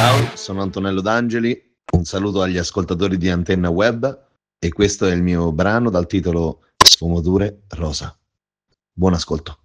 Ciao, sono Antonello D'Angeli, un saluto agli ascoltatori di Antenna Web e questo è il mio brano dal titolo Sfumature Rosa. Buon ascolto.